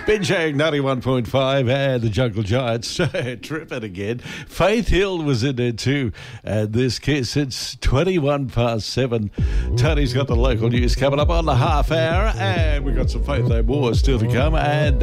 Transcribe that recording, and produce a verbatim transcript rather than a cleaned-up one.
Binjang ninety-one point five and the Jungle Giants tripping again. Faith Hill was in there too. And this kiss, it's twenty-one past seven. Tony's got the local news coming up on the half hour. And we've got some Faith No More still to come. And